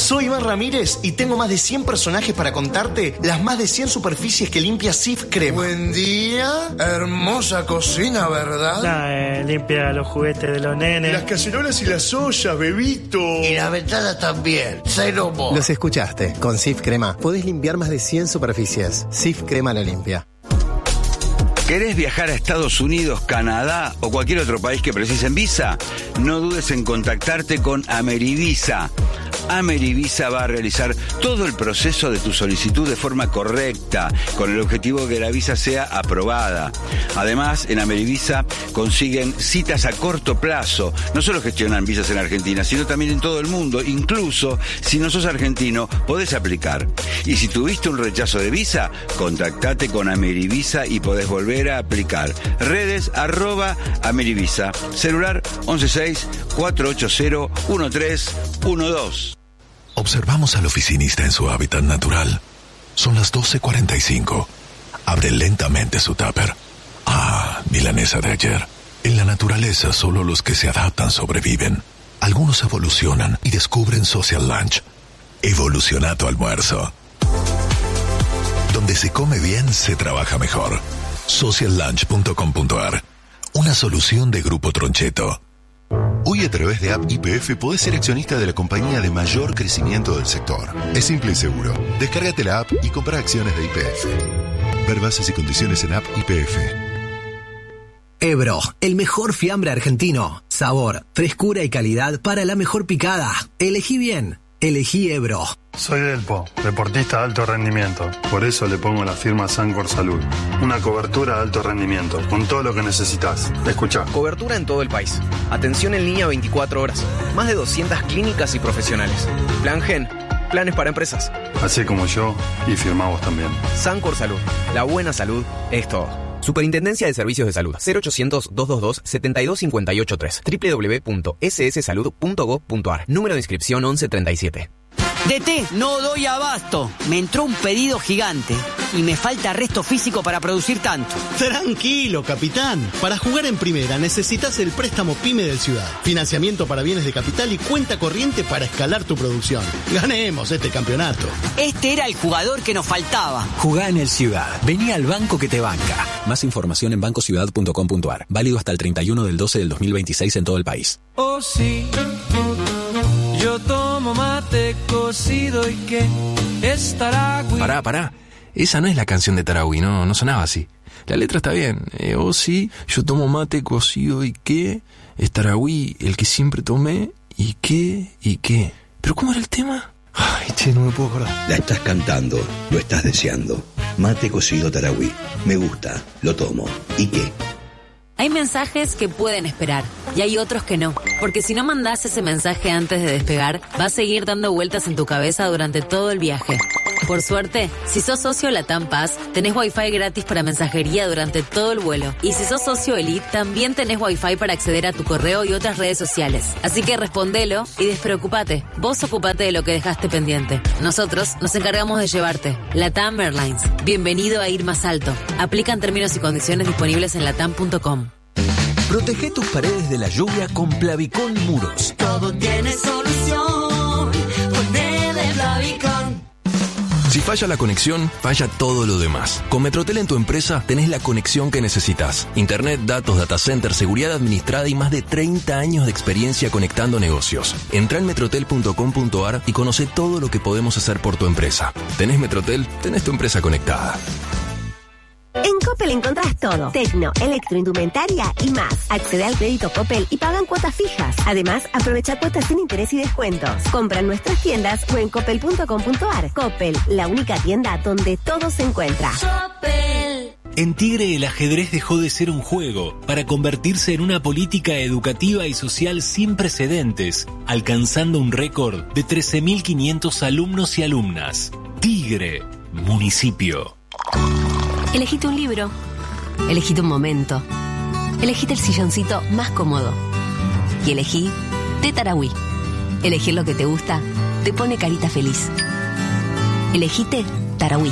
Soy Iván Ramírez y tengo más de 100 personajes para contarte las más de 100 superficies que limpia Cif Crema. Buen día, hermosa cocina, ¿verdad? Limpia los juguetes de los nenes. Las cacerolas y las ollas, bebito. Y la ventana también. Cero more. Los escuchaste. Con Cif Crema podés limpiar más de 100 superficies. Cif Crema lo limpia. ¿Querés viajar a Estados Unidos, Canadá o cualquier otro país que precisen visa? No dudes en contactarte con Amerivisa. Amerivisa va a realizar todo el proceso de tu solicitud de forma correcta, con el objetivo de que la visa sea aprobada. Además, en Amerivisa consiguen citas a corto plazo. No solo gestionan visas en Argentina, sino también en todo el mundo. Incluso, si no sos argentino, podés aplicar. Y si tuviste un rechazo de visa, contactate con Amerivisa y podés volver a aplicar. Redes @Amerivisa. Celular 116-480-1312. Observamos al oficinista en su hábitat natural. Son las 12:45. Abre lentamente su tupper. Milanesa de ayer. En la naturaleza solo los que se adaptan sobreviven. Algunos evolucionan y descubren Social Lunch. Evoluciona tu almuerzo. Donde se come bien, se trabaja mejor. Sociallunch.com.ar. Una solución de Grupo Troncheto. Hoy a través de App YPF podés ser accionista de la compañía de mayor crecimiento del sector. Es simple y seguro. Descárgate la app y compra acciones de YPF. Ver bases y condiciones en App YPF. Ebro, el mejor fiambre argentino. Sabor, frescura y calidad para la mejor picada. Elegí bien. Elegí Ebro. Soy Delpo, deportista de alto rendimiento. Por eso le pongo la firma Sancor Salud. Una cobertura de alto rendimiento, con todo lo que necesitas. Escuchá. Cobertura en todo el país. Atención en línea 24 horas. Más de 200 clínicas y profesionales. Plan Gen. Planes para empresas. Así como yo, y firmamos también. Sancor Salud. La buena salud es todo. Superintendencia de Servicios de Salud. 0800-222-72583. www.sssalud.gov.ar. Número de inscripción 1137. DT, no doy abasto. Me entró un pedido gigante y me falta resto físico para producir tanto. Tranquilo, capitán. Para jugar en primera necesitas el préstamo PYME del Ciudad. Financiamiento para bienes de capital y cuenta corriente para escalar tu producción. Ganemos este campeonato. Este era el jugador que nos faltaba. Jugá en el Ciudad. Vení al banco que te banca. Más información en bancociudad.com.ar. Válido hasta el 31 del 12 del 2026 en todo el país. Oh sí, yo tomo mate cocido y que es Taragüí. Pará. Esa no es la canción de Taragüí, no sonaba así. La letra está bien. Oh sí, yo tomo mate cocido y que es Taragüí, el que siempre tomé y qué. ¿Pero cómo era el tema? Ay, che, no me puedo acordar. La estás cantando, lo estás deseando. Mate cocido Taragüí. Me gusta, lo tomo. ¿Y qué? Hay mensajes que pueden esperar y hay otros que no, porque si no mandás ese mensaje antes de despegar, va a seguir dando vueltas en tu cabeza durante todo el viaje. Por suerte, si sos socio LATAM Pass, tenés Wi-Fi gratis para mensajería durante todo el vuelo. Y si sos socio Elite, también tenés Wi-Fi para acceder a tu correo y otras redes sociales. Así que respondelo y despreocupate. Vos ocupate de lo que dejaste pendiente. Nosotros nos encargamos de llevarte. LATAM Airlines. Bienvenido a ir más alto. Aplican términos y condiciones disponibles en latam.com. Protege tus paredes de la lluvia con Plavicón Muros. Todo tiene solución. Ponele Plavicón. Si falla la conexión, falla todo lo demás. Con Metrotel en tu empresa tenés la conexión que necesitas. Internet, datos, data center, seguridad administrada y más de 30 años de experiencia conectando negocios. Entrá en metrotel.com.ar y conoce todo lo que podemos hacer por tu empresa. ¿Tenés Metrotel? Tenés tu empresa conectada. En Coppel encontrás todo. Tecno, electroindumentaria y más. Accede al crédito Coppel y pagan cuotas fijas. Además, aprovecha cuotas sin interés y descuentos. Compra en nuestras tiendas o en coppel.com.ar. Coppel, la única tienda donde todo se encuentra. Coppel. En Tigre el ajedrez dejó de ser un juego para convertirse en una política educativa y social sin precedentes, alcanzando un récord de 13.500 alumnos y alumnas. Tigre, municipio. Elegite un libro, elegite un momento, elegite el silloncito más cómodo y elegí Té Taragüí. Elegir lo que te gusta te pone carita feliz. Elegite Taragüí.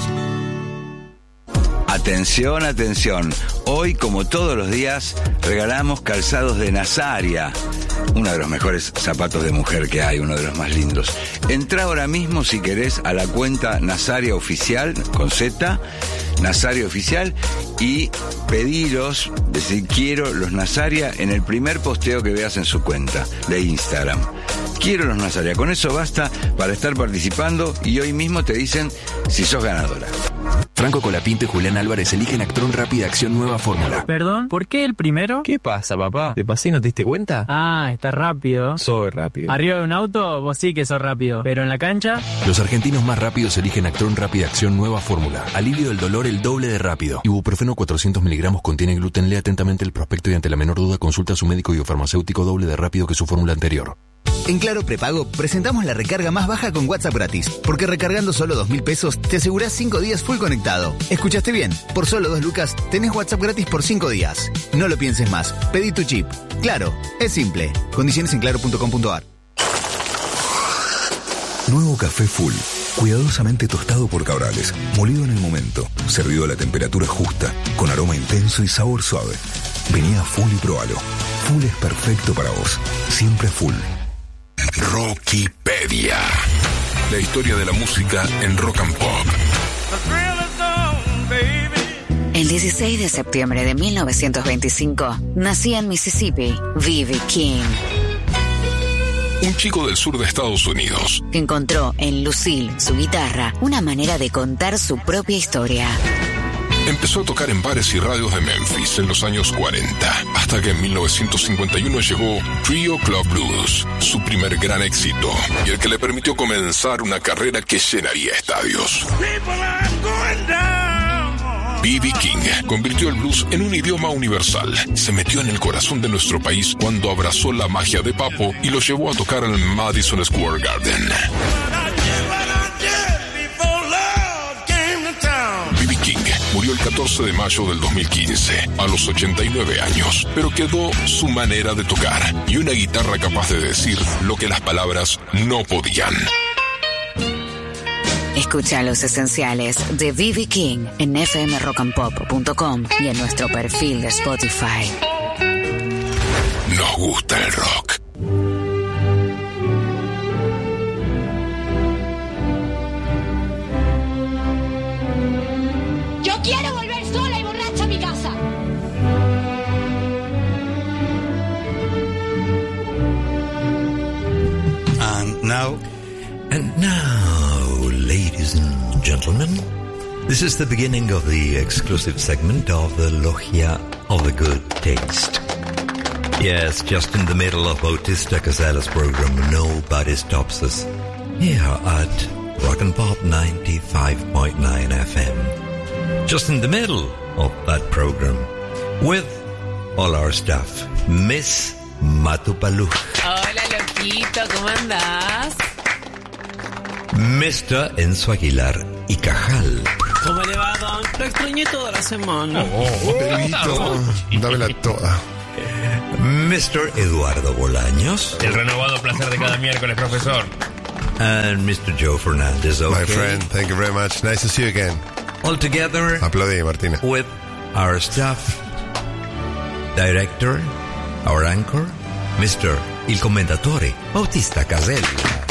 Atención. Hoy, como todos los días, regalamos calzados de Nazaria. uno de los mejores zapatos de mujer que hay, uno de los más lindos. Entrá ahora mismo, si querés, a la cuenta Nazaria Oficial, con Z, Nazaria Oficial, y pedilos, decir quiero los Nazaria en el primer posteo que veas en su cuenta de Instagram. Quiero los Nazaria, con eso basta para estar participando y hoy mismo te dicen si sos ganadora. Franco Colapinto y Julián Álvarez eligen Actron Rápida Acción Nueva Fórmula. Perdón, ¿por qué el primero? ¿Qué pasa, papá? ¿Te pasé y no te diste cuenta? Ah, está rápido. Soy rápido. Arriba de un auto, vos sí que sos rápido. Pero en la cancha... Los argentinos más rápidos eligen Actron Rápida Acción Nueva Fórmula. Alivio del dolor el doble de rápido. Ibuprofeno 400 miligramos contiene gluten. Lee atentamente el prospecto y ante la menor duda consulta a su médico biofarmacéutico doble de rápido que su fórmula anterior. En Claro Prepago presentamos la recarga más baja con WhatsApp gratis, porque recargando solo 2.000 pesos te asegurás 5 días full conectado. ¿Escuchaste bien? Por solo 2 lucas tenés WhatsApp gratis por 5 días. No lo pienses más, pedí tu chip. Claro, es simple. Condiciones en claro.com.ar. Nuevo café Full, cuidadosamente tostado por Cabrales, molido en el momento, servido a la temperatura justa, con aroma intenso y sabor suave. Vení a Full y probalo. Full es perfecto para vos, siempre Full. Rockipedia. La historia de la música en rock and pop. El 16 de septiembre de 1925 nacía en Mississippi B.B. King, Un chico del sur de Estados Unidos que encontró en Lucille, su guitarra, una manera de contar su propia historia. empezó a tocar en bares y radios de Memphis en los años 40, hasta que en 1951 llegó Trio Club Blues, su primer gran éxito, y el que le permitió comenzar una carrera que llenaría estadios. B.B. King convirtió el blues en un idioma universal. Se metió en el corazón de nuestro país cuando abrazó la magia de Papo y lo llevó a tocar al Madison Square Garden. B.B. King murió el 14 de mayo del 2015, a los 89 años, pero quedó su manera de tocar y una guitarra capaz de decir lo que las palabras no podían. Escucha Los Esenciales de B.B. King en fmrockandpop.com y en nuestro perfil de Spotify. Nos gusta el rock. Yo quiero volver sola y borracha a mi casa. And now, ladies and gentlemen, this is the beginning of the exclusive segment of the Logia of the Good Taste. Yes, just in the middle of Bautista Casella's program, Nobody Stops Us, here at Rock and Pop 95.9 FM. Just in the middle of that program, with all our staff, Miss Matupalu. Hola, loquito, ¿cómo andás? Mr. Enzo Aguilar y Cajal. ¿Cómo le va, don? Lo extrañé toda la semana. Bebito, dámela toda. Mr. Eduardo Bolaños. El renovado placer de cada miércoles, profesor. And Mr. Joe Fernandez. Okay. My friend, thank you very much. Nice to see you again. All together. Aplaudí, Martina. With our staff, director, our anchor, Mr. Il Commendatore, Bautista Casella.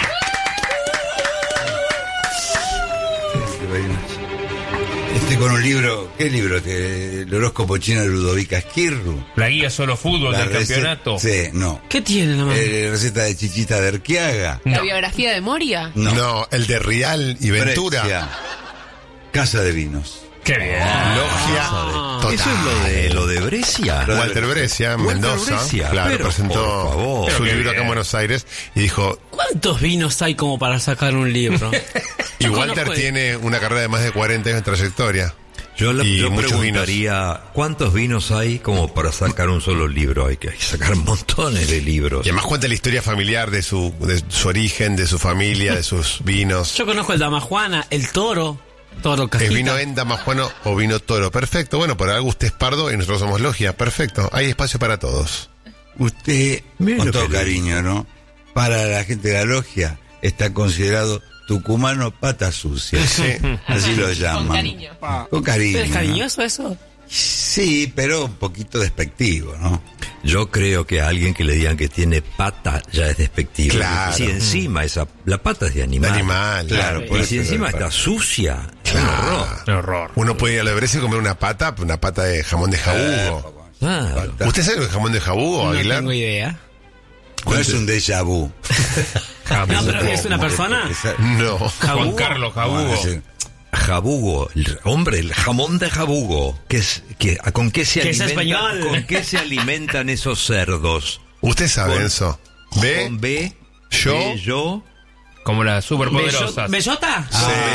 Con un libro, ¿qué libro? El horóscopo chino de Ludovica Esquirru. La guía solo fútbol del campeonato. Sí, no. ¿Qué tiene la mano? Receta de Chichita de Erquiaga. ¿La biografía de Moria? No, el de Rial y Ventura. Precia. Casa de Vinos. ¡Qué bien! Logia total. Eso es lo de Brescia. Walter Brescia, Mendoza. Brescia. Claro, pero, presentó su libro acá en Buenos Aires y dijo... ¿Cuántos vinos hay como para sacar un libro? Y Walter tiene una carrera de más de 40 años de trayectoria. Yo preguntaría, ¿cuántos vinos hay como para sacar un solo libro? Hay que sacar montones de libros. Y además cuenta la historia familiar de su origen, de su familia, de sus vinos. Yo conozco el Damajuana, el Toro Cajita. ¿Es vino en Damajuano o vino Toro? Perfecto, bueno, por algo usted es Pardo y nosotros somos Logia. Perfecto, hay espacio para todos. Usted, con todo cariño, ¿no? Para la gente de la Logia, está considerado tucumano pata sucia. Sí. Así lo llaman. Con cariño. Con cariño. ¿Es cariñoso eso? Sí, pero un poquito despectivo, ¿no? Yo creo que a alguien que le digan que tiene pata ya es despectivo. Claro. Si encima la pata es de animal. De animal, claro. por Y eso si es encima verdad. está sucia, es un horror. Un horror. Uno puede ir a la Everest y comer una pata de jamón de jabugo. Claro. ¿Usted sabe el jamón de jabugo, No Aguilar? tengo idea. No es un déjà vu. No, pero ¿es una persona? No. Juan Carlos Jabugo. Jabugo, el jamón de jabugo, ¿con qué se Que es alimenta? español. ¿Con qué se alimentan esos cerdos? Usted sabe Con- eso. Con B, Yo. Como las superpoderosas. ¿Bellota?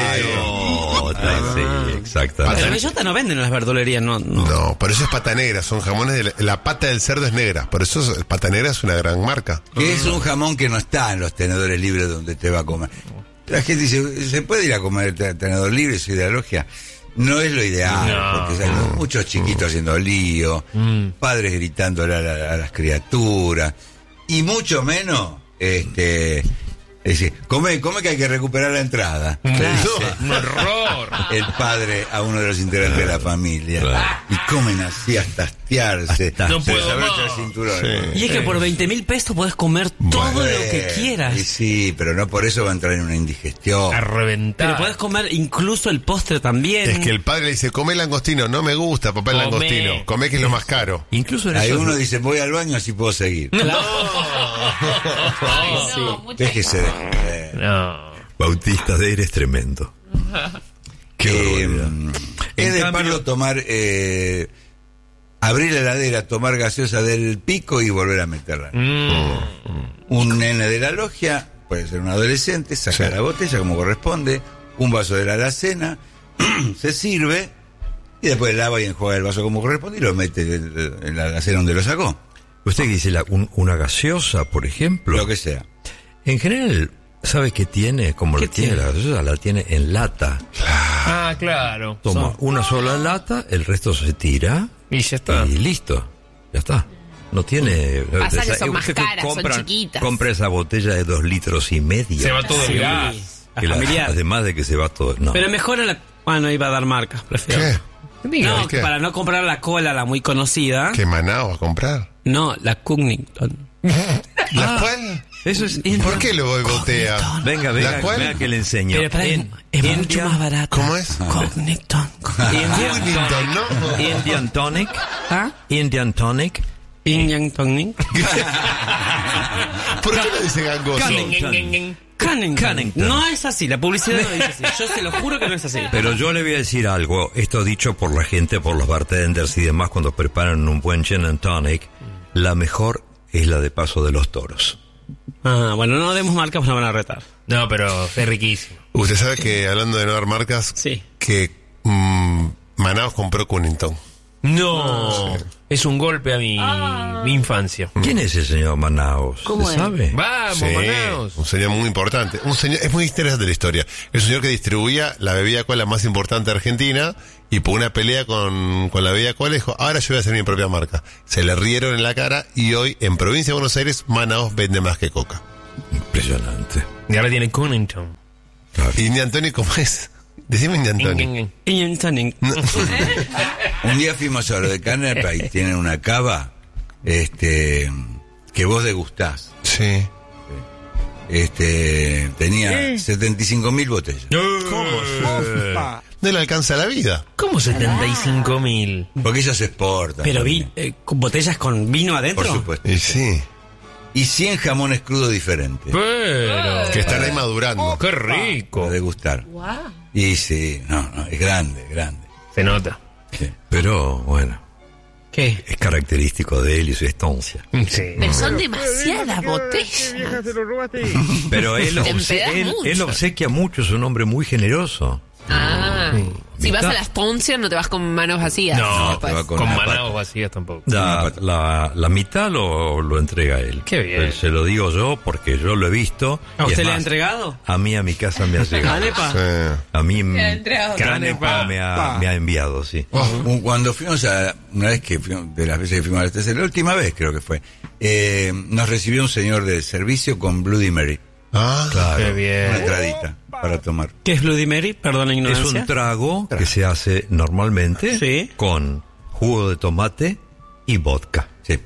Sí, exactamente. Pero bellota no venden en las verdulerías, no. No, por eso es pata negra, son jamones la pata del cerdo es negra, por eso pata negra es una gran marca. Que es un jamón que no está en los tenedores libres donde te va a comer. La gente dice, ¿se puede ir a comer tenedor libre? Soy de la logia. No es lo ideal, No. porque hay muchos chiquitos haciendo lío, padres gritándole a las criaturas, y mucho menos, es decir, come que hay que recuperar la entrada. Le dice Un horror. el padre a uno de los integrantes de la familia. Y comen así hasta hastiarse. No se puedo desabrocha más. el cinturón. Sí. Y es que por 20.000 pesos podés comer todo lo que Y quieras. sí, pero no por eso va a entrar en una indigestión. A reventar. Pero podés comer incluso el postre también. Es que el padre le dice, come langostino, no me gusta, papá, el Come. langostino, come que es lo más caro. Incluso en Hay esos- uno dice, voy al baño así puedo seguir. Déjese de joder. No. Bautista de eres tremendo. Qué barbaridad. Es En de cambio- palo tomar, abrir la heladera, tomar gaseosa del pico y volver a meterla. Un nene de la logia, puede ser un adolescente, saca la botella como corresponde, un vaso de la alacena, se sirve y después lava y enjuaga el vaso como corresponde y lo mete en la alacena donde lo sacó. Usted que dice una gaseosa, por ejemplo. Lo que sea. En general, ¿sabe qué tiene? Como ¿Qué la tiene tiene? la gaseosa, la tiene en lata. Ah, claro. Toma una sola lata, el resto se tira Y ya está. y listo. Ya está. No tiene... Pasa que son más usted que caras, son chiquitas. Compra esa botella de 2,5 litros. Se va todo el gas. Que la- familiar. además de que se va todo... No. Pero mejor a la... Bueno, iba a dar marcas, prefiero. ¿Qué? No, ¿Qué? para no comprar la cola, la muy conocida. ¿Qué Manao va a comprar? No, la Cunnington. ¿La cuál? Eso es... ¿Por qué lo boicotea? Venga, ¿La cuál? venga que le enseño. Pero espera, es mucho más barato. ¿Cómo es? Cunnington. Cunnington, ¿no? Indian Tonic. ¿Ah? Indian Tonic. Indian Tonic. ¿Por qué lo dice gangoso? Cunnington. No es así, la publicidad no dice así. Yo se lo juro que no es así. Pero yo le voy a decir algo, esto dicho por la gente, por los bartenders y demás, cuando preparan un buen gin and tonic, la mejor es la de Paso de los Toros. Ah, bueno, no demos marcas, pues nos van a retar. No, pero es riquísimo. Usted sabe que, hablando de no dar marcas, Sí. que Manaos compró Cunnington. No. Es un golpe a mi infancia. ¿Quién es ese señor Manaos? ¿Cómo ¿Se es? sabe? Vamos, Sí, Manaos. un señor muy importante. Es muy interesante la historia. Es un señor que distribuía la bebida cola más importante de Argentina y por una pelea con la bebida cola dijo, ahora yo voy a hacer mi propia marca. Se le rieron en la cara y hoy en Provincia de Buenos Aires Manaos vende más que Coca. Impresionante. Y ahora tiene Cunnington. Indian Tonic, ¿cómo es? Decime Indian Tonic. Indian Tonic. Un día fuimos a lo de Canepa y tienen una cava que vos degustás. Sí. Tenía 75.000 botellas. ¿Cómo? No le alcanza la vida. ¿Cómo 75.000? Porque ellos exportan. Pero también. ¿con botellas con vino adentro? Por supuesto. Y sí. Y 100 jamones crudos diferentes. Pero... Que están ahí madurando. ¡Qué rico! Para degustar. Wow. Y sí, no, es grande, grande. Se nota. Sí. Pero bueno, ¿Qué? es característico de él y su estancia. Sí. Pero son demasiadas botellas. Pero él, Te empedás él mucho. obsequia mucho, es un hombre muy generoso. Ah. Si vas Mitad. a las Poncias no te vas con manos vacías. No, después. te va con una Manaos pata. vacías tampoco. La mitad lo entrega él. Qué bien. Se lo digo yo porque yo lo he visto. ¿A y es usted le ha más, entregado? A mí, a mi casa me ha llegado. ¿Canepa? Sí. A mí ha entregado. Canepa me ha enviado, sí. Cuando fuimos una vez que fuimos, de las veces que fuimos a la tercera, la última vez creo que fue, nos recibió un señor de servicio con Bloody Mary. Ah, Claro. Qué Una bien. entradita para tomar. ¿Qué es Bloody Mary? Perdón la Es ignorancia. un trago que se hace normalmente Sí. con jugo de tomate y vodka. Sí.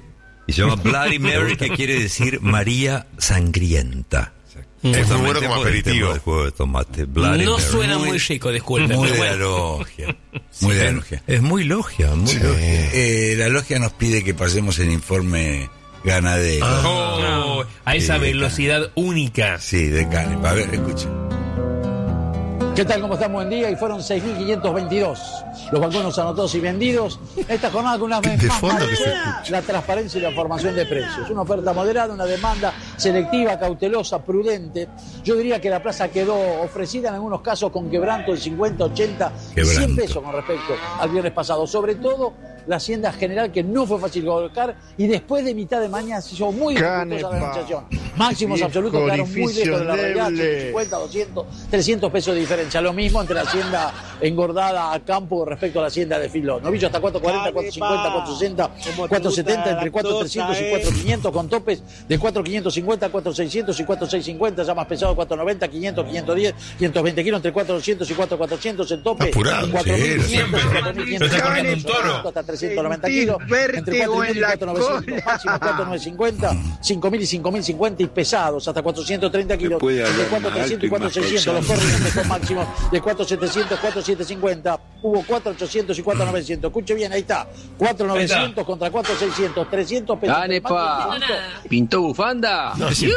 Y se llama Bloody Mary, que quiere decir María Sangrienta. Es muy bueno como aperitivo. El juego de tomate. Bloody No Mary. suena muy rico, disculpe. Muy pero de la bueno. logia. Muy de la logia. Es muy logia, muy logia. La logia nos pide que pasemos el informe ganadero. A esa velocidad única. Sí, de Canepa. A ver, escucha. ¿Qué tal? ¿Cómo están? Buen día. Y fueron 6.522 los vacunos anotados y vendidos. Esta jornada con una vez más la transparencia y la formación de precios. Una oferta moderada, una demanda selectiva, cautelosa, prudente. Yo diría que la plaza quedó ofrecida en algunos casos con quebranto del 50, 80, 100 pesos con respecto al viernes pasado. Sobre todo la hacienda general, que no fue fácil colocar, y después de mitad de mañana se hizo muy dificultosa la negociación. Máximos absolutos quedaron muy lejos de la realidad, 150, 200, 300 pesos de diferencia. Lo mismo entre la hacienda engordada a campo respecto a la hacienda de filón. Novillo hasta 440, 450, 460, 470, entre 4,300 y 4,500, con topes de 4,550, 4,600 y 4,650, ya más pesado 4,90, 500, 510, 520 kilos, entre 4,200 y 4,400 en tope, 4,500 y 4,500, hasta 390 kilos, entre 4,500 y 4,900, máximo 4,950, 5,000 y 5,050 y pesados, hasta 430 kilos, entre 4,300 y 4,600, los corrientes con máximo de 4,700, 4,750, hubo 4,800 y 4,900. Escuche bien, ahí está, 4,900 contra 4,600, 300 pesos. Canepa, ¿pintó bufanda?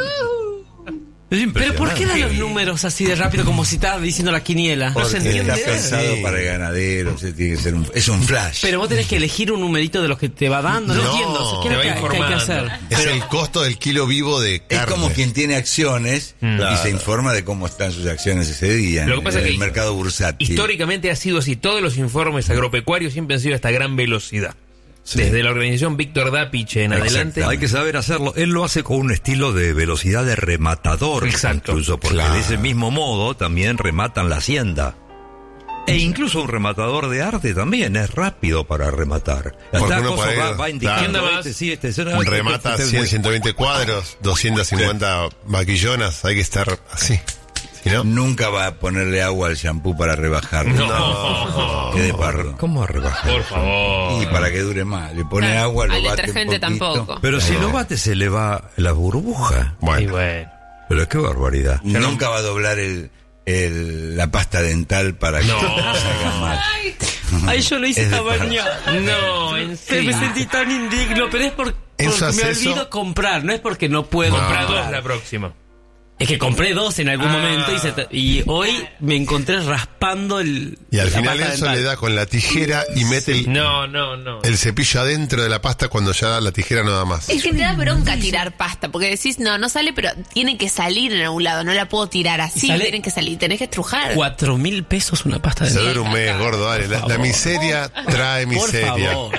Pero ¿por qué dan los números así de rápido como si estaba diciendo la quiniela? No se entiende. Está pensado para el ganadero, tiene que ser es un flash. Pero vos tenés que elegir un numerito de los que te va dando. No entiendo. ¿Qué hay que hacer? Es el costo del kilo vivo de carne. Es como quien tiene acciones y se informa de cómo están sus acciones ese día Lo que pasa en es el que mercado bursátil. Históricamente ha sido así. Todos los informes agropecuarios siempre han sido a esta gran velocidad. Sí. Desde la organización Víctor Dapiche en adelante. Hay que saber hacerlo. Él lo hace con un estilo de velocidad de rematador. Exacto. Incluso porque de ese mismo modo también rematan la hacienda. E incluso un rematador de arte también es rápido para rematar. Va indicando remata 100, 120 cuadros, 250 maquillonas, hay que estar así. Si no, nunca va a ponerle agua al shampoo para rebajarlo. No. Qué de pardo. ¿Cómo a rebajar? Por favor. Y para que dure más. Le pone agua, lo bate detergente un poquito. tampoco. Pero si lo bate se le va la burbuja. Bueno. Pero qué barbaridad. Nunca va a doblar la pasta dental para que no salga mal. Ay, yo lo hice esta mañana. No, en serio. Me sentí tan indigno, pero es porque me olvido comprar, no es porque no puedo. Comprar dos la próxima. Es que compré dos en algún momento y hoy me encontré raspando y al final eso dental le da con la tijera y mete el cepillo adentro de la pasta cuando ya la tijera no da más. Es que te da bronca tirar pasta, porque decís, no sale, pero tiene que salir en algún lado, no la puedo tirar así, tienen que salir, tenés que estrujar. 4.000 pesos una pasta de se dura un mes, gordo, dale. La miseria trae miseria. Por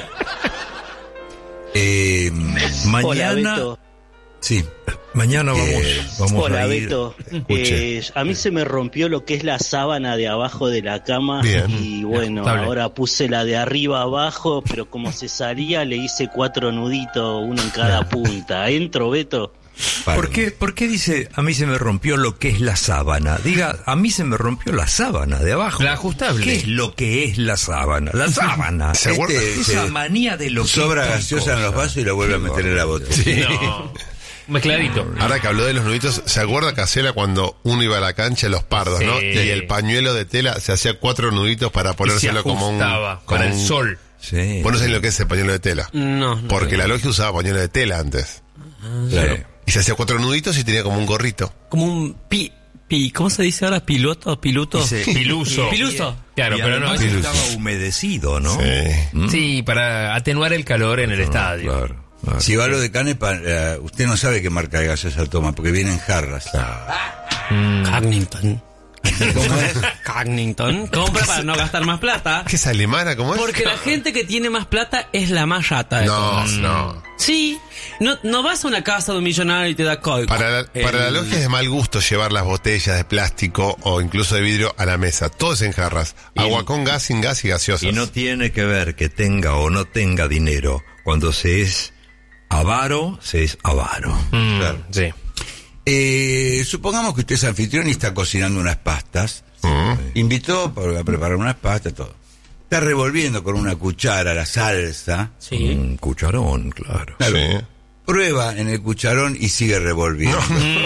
favor. Mañana... Hola, sí, mañana vamos hola, a ir. Beto. A mí se me rompió lo que es la sábana de abajo de la cama. Bien. Y bueno, ahora puse la de arriba abajo, pero como se salía le hice 4 nuditos, uno en cada punta. ¿Entro, Beto? ¿Por qué dice a mí se me rompió lo que es la sábana? Diga, a mí se me rompió la sábana de abajo. La ajustable. ¿Qué es lo que es la sábana? La sábana. Esa manía de lo que sobra gaseosa en los vasos y la vuelve a meter en la botella. Sí. Más clarito. Ahora que habló de los nuditos, ¿se acuerda Casela cuando uno iba a la cancha de los pardos, no? Y el pañuelo de tela se hacía 4 nuditos para ponérselo como para el sol. Sí. ¿Vos no sabés lo que es el pañuelo de tela? No. Porque la logia usaba pañuelo de tela antes. Claro. Y se hacía 4 nuditos y tenía como un gorrito. Como un ¿cómo se dice ahora? ¿Piluso? Piluso. Claro, pero no. Estaba humedecido, ¿no? Sí, para atenuar el calor en el estadio. Claro. Si va lo de Canepa, usted no sabe qué marca de gaseosa toma, porque viene en jarras. Cagnington. ¿Cómo es? Cagnington. Compra para no gastar más plata. ¿Qué es alemana? ¿Cómo es? Porque la gente que tiene más plata es la más rata. No. Sí. No vas a una casa de un millonario y te da coico. Para la logia es de mal gusto llevar las botellas de plástico o incluso de vidrio a la mesa. Todo es en jarras. Agua con gas, sin gas y gaseosas. Y no tiene que ver que tenga o no tenga dinero. Cuando se es avaro, se es avaro. Claro. Sí. Supongamos que usted es anfitrión y está cocinando unas pastas. Invitó a preparar unas pastas, todo. Está revolviendo con una cuchara la salsa. Sí. Un cucharón, claro. Sí. prueba en el cucharón y sigue revolviendo.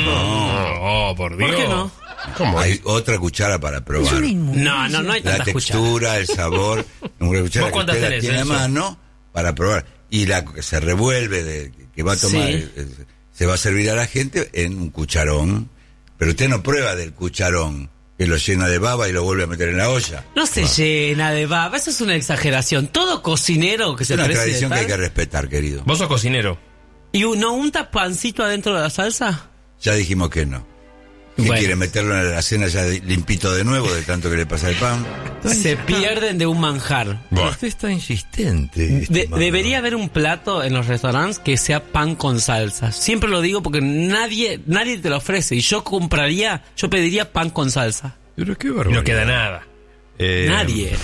No, por Dios. ¿Por qué no? ¿Cómo? Hay otra cuchara para probar. No hay la tantas textura, cucharas. el sabor. Una cuchara que usted la tiene a eso? mano para probar. Y la que se revuelve, que va a tomar, se va a servir a la gente en un cucharón. Pero usted no prueba del cucharón, que lo llena de baba y lo vuelve a meter en la olla. No se llena de baba, eso es una exageración. Todo cocinero que se Es una precie de tradición que tal, hay que respetar, querido. Vos sos cocinero. ¿Y no unta pancito adentro de la salsa? Ya dijimos que no. ¿Qué Bueno. quiere meterlo en la cena ya limpito de nuevo de tanto que le pasa el pan? Se pierden de un manjar. Usted está insistente. Debería haber un plato en los restaurantes que sea pan con salsa. Siempre lo digo porque nadie te lo ofrece. Y yo pediría pan con salsa. Pero qué Y barbaridad. no queda nada. Nadie.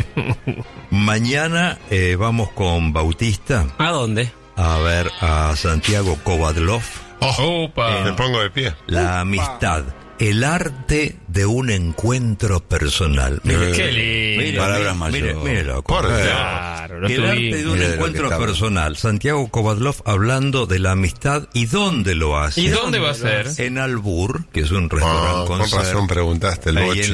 Mañana vamos con Bautista ¿A dónde? a ver a Santiago Kovadlov. Opa. Me pongo de pie. La amistad, el arte de un encuentro personal. Qué lindo. Palabras mayores. Mire loco. Por Dios. Claro, lo El arte tuvimos. de un Mire de lo encuentro que estamos. personal. Santiago Kovadlov hablando de la amistad y dónde lo hace. ¿Y dónde va a ser? En Albur, que es un restaurante Con razón preguntaste el Ahí boche.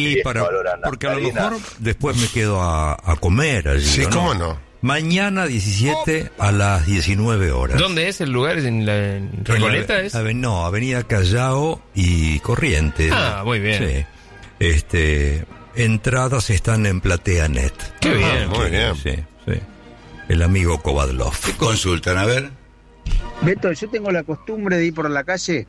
porque a lo mejor después me quedo a comer allí. Sí, ¿no? ¿cómo no? Mañana 17 a las 19 horas. ¿Dónde es el lugar? ¿En Recoleta es? No, Avenida Callao y Corrientes. Ah, muy bien. Sí. Entradas están en PlateaNet. Qué bien. Muy bien. Sí. El amigo Kovadlov. ¿Qué consultan? A ver. Beto, yo tengo la costumbre de ir por la calle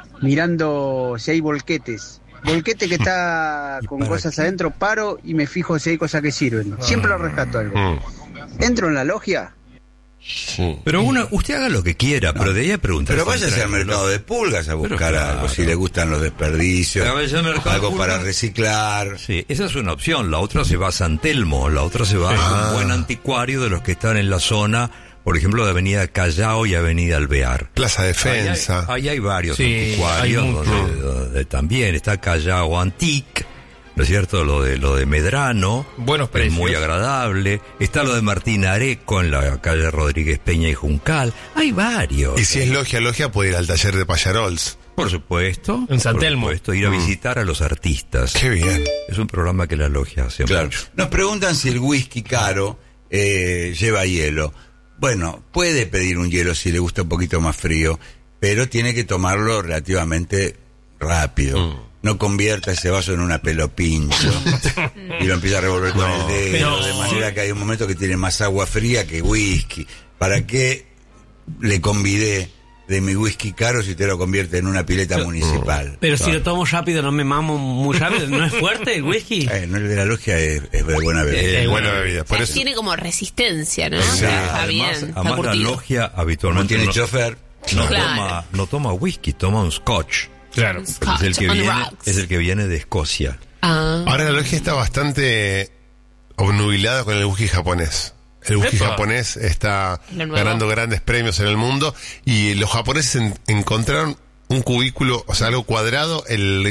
mirando si hay volquetes. Volquete que está con cosas adentro, paro y me fijo si hay cosas que sirven. Siempre lo rescato algo. ¿Entro en la logia? Sí. Pero usted haga lo que quiera, pero de ahí a preguntar. Pero váyase al mercado de pulgas a buscar algo, si le gustan los desperdicios, algo para reciclar. Sí, esa es una opción. La otra se va a San Telmo, la otra se va a un buen anticuario de los que están en la zona, por ejemplo, de Avenida Callao y Avenida Alvear. Plaza Defensa. Ahí hay varios Sí, anticuarios hay donde también está Callao Antique, ¿no es cierto? Lo de Medrano. Buenos Es precios. muy agradable. Está lo de Martín Areco en la calle Rodríguez Peña y Juncal. Hay varios. Y si es logia, puede ir al taller de Payarols. Por supuesto. En San Telmo. Por supuesto, ir a visitar a los artistas. Qué bien. Es un programa que la logia hace Claro. mucho. Nos preguntan si el whisky caro lleva hielo. Bueno, puede pedir un hielo si le gusta un poquito más frío, pero tiene que tomarlo relativamente rápido. No convierta ese vaso en una pelo pincho y lo empieza a revolver con el dedo, de manera que hay un momento que tiene más agua fría que whisky. ¿Para qué le convidé de mi whisky caro si te lo convierte en una pileta municipal? Pero si lo tomo rápido, no me mamo muy rápido. ¿No es fuerte el whisky? No, el de la logia es de buena bebida. Es buena bebida. Por eso. Tiene como resistencia, ¿no? Sí. Está Además, bien, está la curtido. logia habitualmente No tiene chofer. Claro. no toma whisky, toma un scotch. Claro. Scotch Es on el rocks. que viene de Escocia. Ahora la logia está bastante obnubilada con el whisky japonés. El whisky Epa. japonés está Lo nuevo. ganando grandes premios en el mundo y los japoneses encontraron un cubículo, o sea, algo cuadrado.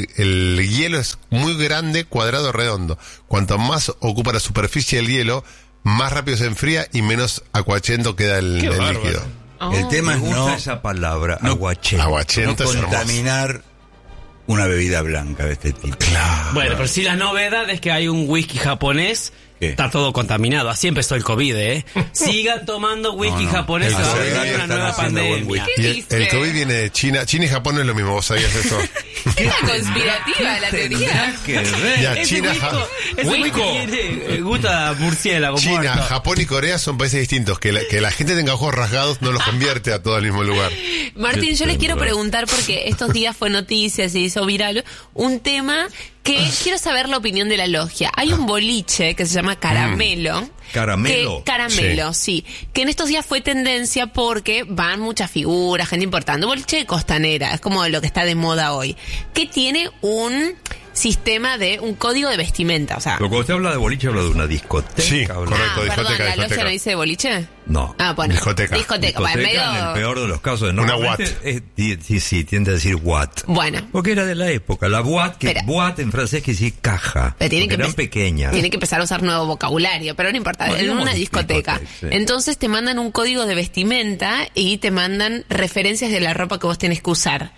El hielo es muy grande, cuadrado, redondo. Cuanto más ocupa la superficie del hielo, más rápido se enfría y menos acuachento queda el líquido. El tema Me es gusta no esa palabra, aguachento. Aguachento es hermoso. contaminar una bebida blanca de este tipo. Bueno, pero si la novedad es que hay un whisky japonés, está todo contaminado. Así empezó el COVID, ¿eh? Sigan tomando whisky japonés, va a venir una nueva pandemia. Y el COVID viene de China. China y Japón no es lo mismo, ¿vos sabías eso? Es conspirativa la teoría. Ya, Ese China, ese whisky tiene gusta murciélago China, muerto. Japón y Corea son países distintos. Que la gente tenga ojos rasgados no los convierte a todo al mismo lugar. Martín, yo les quiero preguntar, porque estos días fue noticia, se hizo viral, un tema que quiero saber la opinión de la logia. Hay un boliche que se llama Caramelo. ¿Caramelo? Caramelo, sí. Que en estos días fue tendencia porque van muchas figuras, gente importante. Un boliche de costanera, es como lo que está de moda hoy. Que tiene un sistema de un código de vestimenta. O sea, Pero cuando usted habla de boliche, habla de una discoteca. Sí, habla- correcto, perdón, ¿la logia no dice boliche? No. Ah, bueno. Discoteca. Discoteca. Bueno, Discoteca, en el peor de los casos. Una normalmente sí, tiende a decir what. Bueno. Porque era de la época. La boîte, que Espera. boîte en francés quiere decir caja. Pero tienen porque que eran pequeñas. Tienen que empezar a usar nuevo vocabulario, pero no importa, Bueno, en una digamos discoteca. discoteca, sí. Entonces te mandan un código de vestimenta y te mandan referencias de la ropa que vos tenés que usar.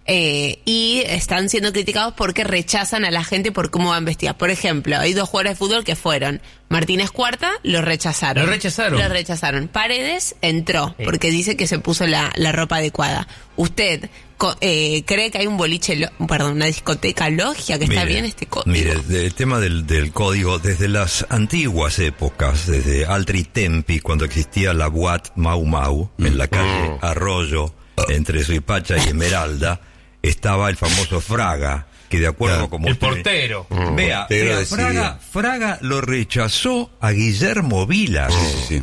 Y están siendo criticados porque rechazan a la gente por cómo van vestidas. Por ejemplo, hay 2 jugadores de fútbol que fueron Martínez Cuarta, lo rechazaron. ¿Lo rechazaron? Lo rechazaron. Paredes entró porque dice que se puso la ropa adecuada. ¿Usted cree que hay un boliche, una discoteca logia que está Mire, bien este código? Mire, el tema del código, desde las antiguas épocas, desde Altri Tempi, cuando existía la boîte Mau Mau, en la calle Arroyo, entre Suipacha y Esmeralda, estaba el famoso Fraga, que de acuerdo como El usted- portero. Vea, Portero de Fraga lo rechazó a Guillermo Vilas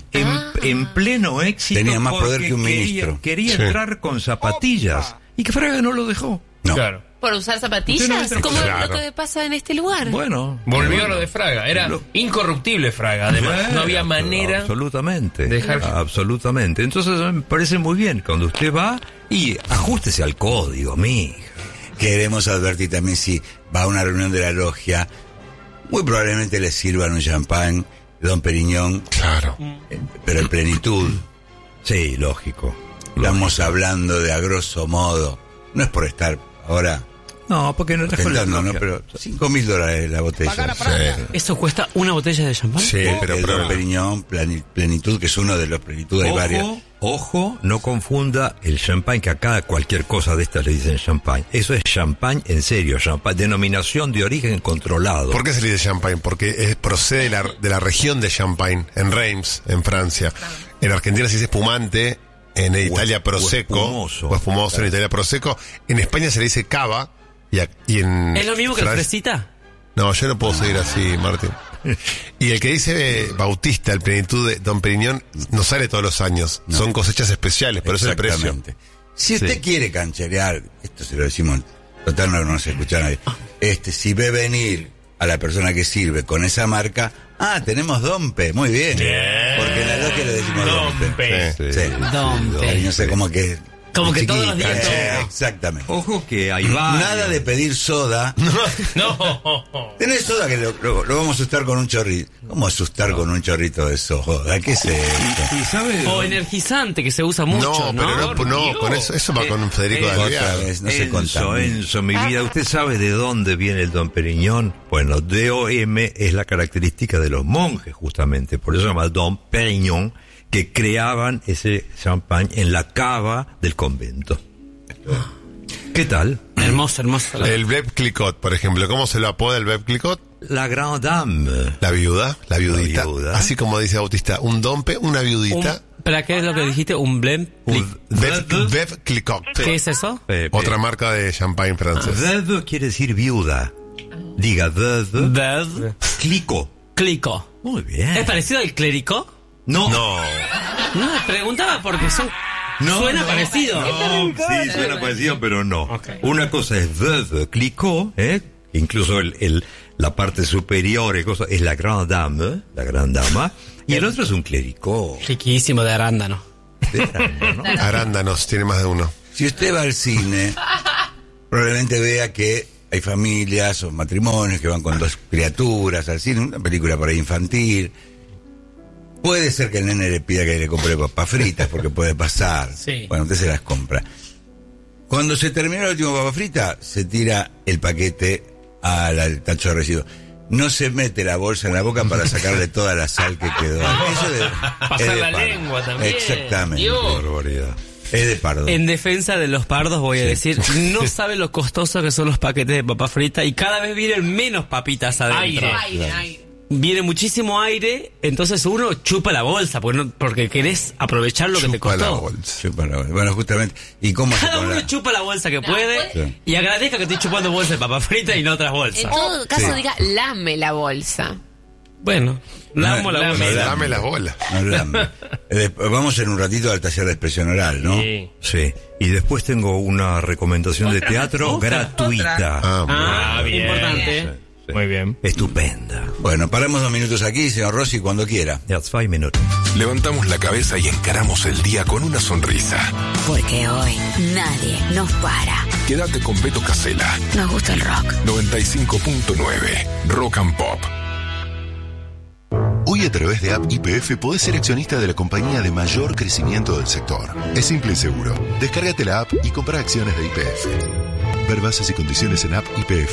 en pleno éxito. Tenía más poder porque que un ministro. Quería Sí. entrar con zapatillas y que Fraga no lo dejó. No. Claro. ¿Por usar Usted zapatillas? no entra- ¿Cómo Claro. lo que pasa en este lugar? Bueno. Volvió bueno. lo de Fraga. Era incorruptible Fraga. Además, no había manera. Absolutamente. Dejar- Absolutamente. Entonces me parece muy bien cuando usted va y ajústese al código, mija. Queremos advertir también si va a una reunión de la logia, muy probablemente le sirvan un champán, Don Periñón. Claro. Pero en plenitud. Sí, lógico. Estamos hablando de a grosso modo. No es por estar ahora No, porque no estás con la ostentando, ¿no? logia. Pero $5.000 la botella. ¿Eso cuesta una botella de champán? Sí, pero el Don Periñón, plenitud, que es uno de los plenitud, hay varias. Ojo, no confunda el champagne, que acá cualquier cosa de estas le dicen champagne. Eso es champagne en serio, champagne, denominación de origen controlado. ¿Por qué se le dice champagne? Porque procede de la región de Champagne, en Reims, en Francia. En Argentina se dice espumante, en Italia prosecco, espumoso. o espumoso, en Italia prosecco. En España se le dice cava, y en ¿Es lo mismo que la Francia- fresita? No, yo no puedo seguir así, Martín. Y el que dice Bautista, el plenitud de Don Periñón, no sale todos los años. No. Son cosechas especiales, por eso el precio. Exactamente. Si usted Sí. quiere cancherear, esto se lo decimos, total no se escucha nadie. Si ve venir a la persona que sirve con esa marca, tenemos Dompe, muy bien. Porque en la logia le decimos Dompe. Sí. Dompe. No sé, como que... Como que todos los días cancherea, exactamente. Ojo que hay varios. Nada de pedir soda. No. Tenés soda que lo vamos a asustar con un chorrito. ¿Cómo asustar con un chorrito de soda? ¿Qué es esto? ¿Y sabe? O energizante, que se usa mucho, ¿no? Pero no, con eso va con Federico de Otra Alvear. vez, no se Enzo, contamina. Enzo, mi vida, ¿usted sabe de dónde viene el Don Periñón? Bueno, DOM es la característica de los monjes, justamente. Por eso se llama Don Periñón, que creaban ese champán en la cava del convento. ¿Qué tal? Hermoso. El Veuve Clicquot, por ejemplo. ¿Cómo se lo apoda el Veuve Clicquot? La Grande Dame. La viuda, la viudita. La viuda. Así como dice Bautista, un dompe, una viudita. ¿Para qué es lo que dijiste? ¿Un blend? Veuve Clicquot. ¿Qué es eso? Otra marca de champagne francés. Veuve quiere decir viuda. Diga veuve. Veuve. Clico. Muy bien. ¿Es parecido al clérico? No. No, preguntaba porque suena parecido. No, sí, suena parecido, pero no. Una cosa es veuve Clicquot, incluso la parte superior es la Grande Dame, la Gran Dama, y el otro es un clérico. Riquísimo de arándano. Arándanos, tiene más de uno. Si usted va al cine, probablemente vea que hay familias o matrimonios que van con 2 criaturas al cine, una película por ahí infantil. Puede ser que el nene le pida que le compre papas fritas, porque puede pasar. Sí. Bueno, usted se las compra. Cuando se termina la última papa frita, se tira el paquete al tacho de residuos. No se mete la bolsa en la boca para sacarle toda la sal que quedó. Eso Pasar de la pardo. lengua también. Exactamente. Dios. Barbaridad. Es de pardo. En defensa de los pardos voy a decir, no sabe lo costoso que son los paquetes de papa frita y cada vez vienen menos papitas adentro. Aire. Viene muchísimo aire, entonces uno chupa la bolsa porque querés aprovechar lo que te Chupa la costó. bolsa. Chupa la bolsa. Bueno, justamente. ¿Y cómo se Cada con uno la... chupa la bolsa que puede Sí. y agradezca que estoy chupando bolsa de papa frita y no otras bolsas. En todo caso, Sí. diga, lame la bolsa. Bueno, dame las bolas. Vamos en un ratito al taller de expresión oral, ¿no? Sí. Y después tengo una recomendación de teatro gratuita. Bien. Importante. Sí. Muy bien. Estupenda. Bueno, paramos 2 minutos aquí, señor Rossi, cuando quiera. Ya, 5 minutos. Levantamos la cabeza y encaramos el día con una sonrisa. Porque hoy nadie nos para. Quédate con Beto Casella. Nos gusta el rock. 95.9 Rock and Pop. Hoy a través de App YPF podés ser accionista de la compañía de mayor crecimiento del sector. Es simple y seguro. Descárgate la app y compra acciones de YPF. Ver bases y condiciones en App YPF.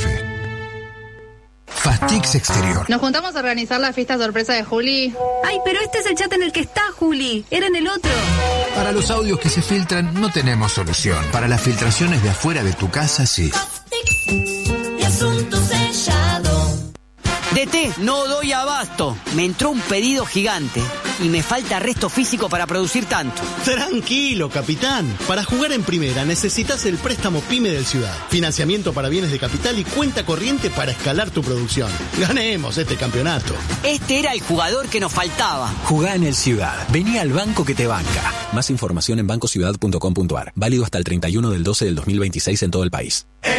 Fastix Exterior. Nos juntamos a organizar la fiesta sorpresa de Juli. Ay, pero este es el chat en el que está, Juli. Era en el otro. Para los audios que se filtran no tenemos solución. Para las filtraciones de afuera de tu casa, sí. Y asunto sellado. DT, no doy abasto. Me entró un pedido gigante y me falta resto físico para producir tanto. Tranquilo, capitán. Para jugar en primera necesitas el préstamo PYME del Ciudad. Financiamiento para bienes de capital y cuenta corriente para escalar tu producción. Ganemos este campeonato. Este era el jugador que nos faltaba. Jugá en el Ciudad. Vení al banco que te banca. Más información en bancociudad.com.ar. Válido hasta el 31 del 12 del 2026 en todo el país.